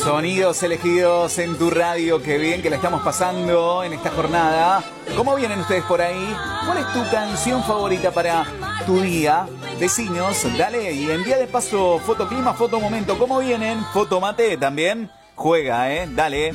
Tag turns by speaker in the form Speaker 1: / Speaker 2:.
Speaker 1: Sonidos elegidos en tu radio, qué bien que la estamos pasando en esta jornada. ¿Cómo vienen ustedes por ahí? ¿Cuál es tu canción favorita para tu día? Vecinos, dale, y envía de paso foto clima, foto momento. ¿Cómo vienen? Foto mate también. Juega, dale.